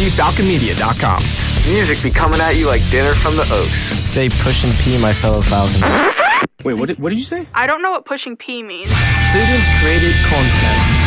www.falconmedia.com. Music be coming at you like dinner from the Oaks. Stay pushing P, my fellow Falcons. Wait, what did you say? I don't know what pushing P means. Student-created content.